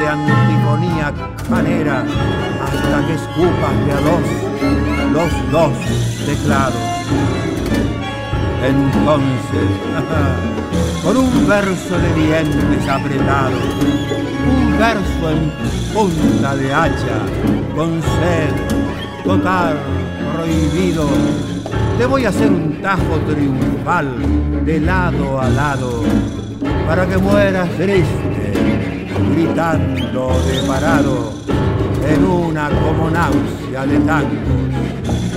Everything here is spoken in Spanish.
antifonía canera hasta que escupas de a los dos teclados. Entonces, con un verso de dientes apretados, un verso en punta de hacha, con sed, total, prohibido, te voy a hacer un tajo triunfal de lado a lado, para que mueras triste, gritando de parado, en una como náusea de tangos.